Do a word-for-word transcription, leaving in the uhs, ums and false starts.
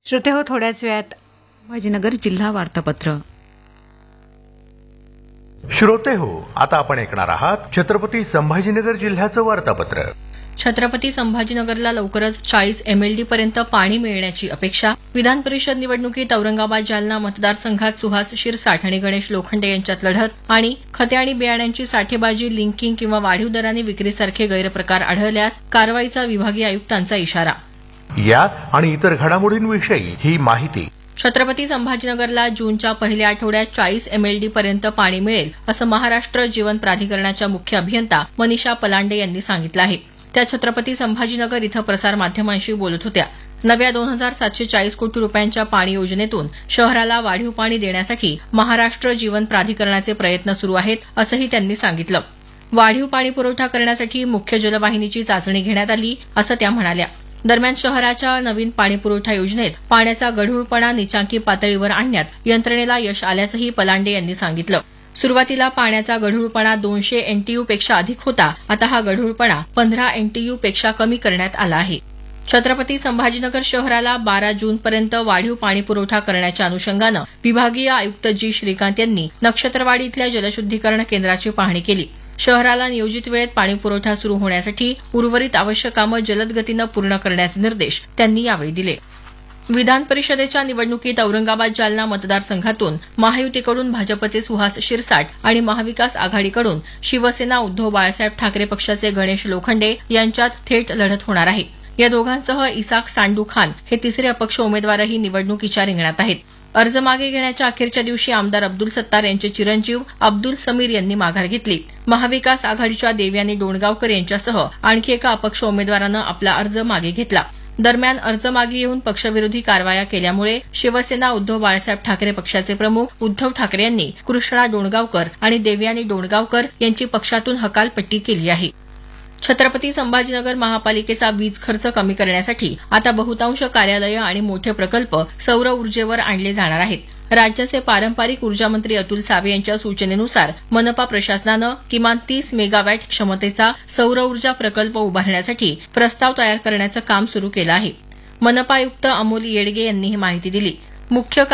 श्रोते हो, थोड्याच वेळात संभाजीनगर जिल्हा वार्तापत्र. श्रोते हो, आता आपण ऐकणार आहात छत्रपती संभाजीनगर जिल्ह्याचं वार्तापत्र. छत्रपती संभाजीनगरला लवकरच चाळीस एमएलडी पर्यंत पाणी मिळण्याची अपेक्षा. विधान परिषद निवडणुकीत औरंगाबाद जालना मतदारसंघात सुहास शिरसाठ आणि गणेश लोखंडे यांच्यात लढत. आणि खते आणि बियाण्यांची साठेबाजी, लिंकिंग किंवा वाढीव दराने विक्रीसारखे गैरप्रकार आढळल्यास कारवाईचा विभागीय आयुक्तांचा इशारा. या आणि इतर घडामोडींविषयी ही माहिती. छत्रपती संभाजीनगरला जूनच्या पहिल्या आठवड्यात चाळीस एमएलडी पर्यंत पाणी मिळेल असं महाराष्ट्र जीवन प्राधिकरणाच्या मुख्य अभियंता मनीषा पलांडे यांनी सांगितलं आहे. त्या छत्रपती संभाजीनगर इथं प्रसारमाध्यमांशी बोलत होत्या. नव्या दोन हजार सातशे चाळीस कोटी रुपयांच्या पाणी योजनेतून शहराला वाढीव पाणी देण्यासाठी महाराष्ट्र जीवन प्राधिकरणाचे प्रयत्न सुरू आहेत असंही त्यांनी सांगितलं. वाढीव पाणी पुरवठा करण्यासाठी मुख्य जलवाहिनीची चाचणी घेण्यात आली असं त्या म्हणाल्या. दरम्यान शहराच्या नवीन पाणीपुरवठा योजनेत पाण्याचा गढूळपणा निचांकी पातळीवर आणण्यात यंत्रणेला यश आल्याचंही पलांडे यांनी सांगितलं. सुरुवातीला पाण्याचा गढूळपणा दोनशे एनटीयू पेक्षा अधिक होता. आता हा गढूळपणा पंधरा एनटीयू पेक्षा कमी करण्यात आला आहे. छत्रपती संभाजीनगर शहराला बारा जूनपर्यंत वाढीव पाणीपुरवठा करण्याच्या अनुषंगानं विभागीय आयुक्त जी श्रीकांत यांनी नक्षत्रवाडी इथल्या जलशुद्धीकरण केंद्राची पाहणी केली. शहराला नियोजित वेळेत पाणीपुरवठा सुरू होण्यासाठी उर्वरित आवश्यक कामं जलद गतीनं पूर्ण करण्याचे निर्देश त्यांनी यावेळी दिले. विधान परिषदेच्या निवडणुकीत औरंगाबाद जालना मतदारसंघातून महायुतीकडून भाजपचे सुहास शिरसाठ आणि महाविकास आघाडीकडून शिवसेना उद्धव बाळासाहेब ठाकरे पक्षाचे गणेश लोखंडे यांच्यात थेट लढत होणार आहे. या दोघांसह इसाक सांडू खान हे तिसरे अपक्ष उमेदवारही निवडणुकीच्या रिंगणात आहेत. अर्ज मागे घेण्याच्या अखेरच्या दिवशी आमदार अब्दुल सत्तार यांचे चिरंजीव अब्दुल समीर यांनी माघार घेतली. महाविकास आघाडीच्या देवयानी डोणगावकर यांच्यासह आणखी एका अपक्ष उमेदवारानं आपला अर्ज मागे घेतला. दरम्यान अर्ज मागे येऊन पक्षविरोधी कारवाया केल्यामुळे शिवसेना उद्धव बाळासाहेब ठाकरे पक्षाचे प्रमुख उद्धव ठाकरे यांनी कृष्णा डोणगावकर आणि देवयानी डोणगावकर यांची पक्षातून हकालपट्टी केली आहे. छत्रपती संभाजीनगर महापालिकेचा वीज खर्च कमी करण्यासाठी आता बहुतांश कार्यालयं आणि मोठे प्रकल्प सौर ऊर्जेवर आणले जाणार आहेत. राज्याचे पारंपरिक ऊर्जामंत्री अतुल सावे यांच्या सूचनेनुसार मनपा प्रशासनानं किमान तीस मेगावॅट क्षमतेचा सौर ऊर्जा प्रकल्प उभारण्यासाठी प्रस्ताव तयार करण्याचं काम सुरू केलं आहे. मनपा आयुक्त अमोल येडगे यांनी ही माहिती दिली. मुख्य